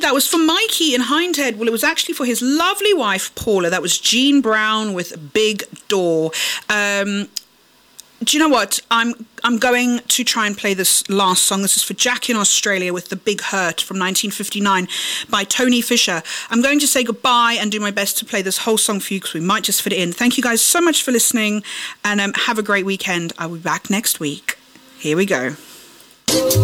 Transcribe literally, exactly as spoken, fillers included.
that was for Mikey in Hindhead. Well, it was actually for his lovely wife, Paula. That was Jean Brown with Big Door. Um, do you know what? I'm I'm going to try and play this last song. This is for Jack in Australia with The Big Hurt from nineteen fifty-nine by Tony Fisher. I'm going to say goodbye and do my best to play this whole song for you because we might just fit it in. Thank you guys so much for listening, and um, have a great weekend. I'll be back next week. Here we go.